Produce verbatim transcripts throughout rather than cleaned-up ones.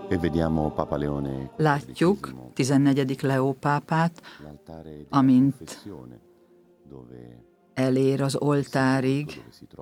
Látjuk tizennegyedik Leó pápát, amint elér az oltárig.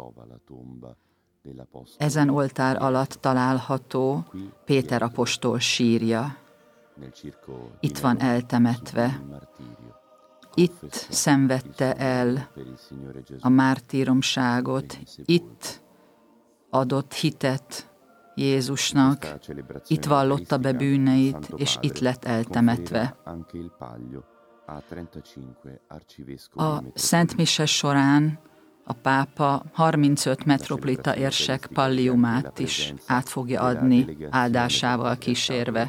Ezen oltár alatt található Péter apostol sírja. Itt van eltemetve. Itt szenvedte el a mártíromságot, itt adott hitet Jézusnak, itt vallotta be bűneit, és itt lett eltemetve. A Szent Mise során a pápa harmincöt metropolita érsek palliumát is át fogja adni, áldásával kísérve.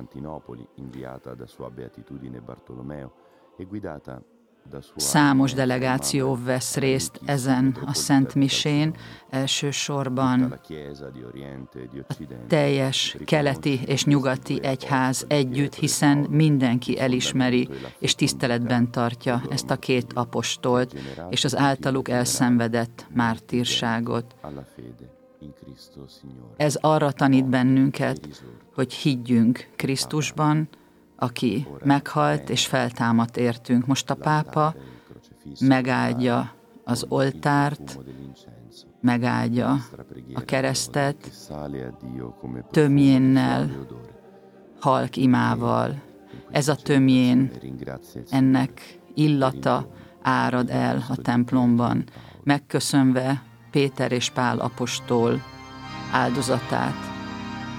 Számos delegáció vesz részt ezen a Szent Misén, elsősorban a teljes keleti és nyugati egyház együtt, hiszen mindenki elismeri és tiszteletben tartja ezt a két apostolt és az általuk elszenvedett mártírságot. Ez arra tanít bennünket, hogy higgyünk Krisztusban, aki meghalt és feltámadt értünk. Most a pápa megáldja az oltárt, megáldja a keresztet, tömjénnel, halk imával. Ez a tömjén, ennek illata árad el a templomban, megköszönve Péter és Pál apostol áldozatát.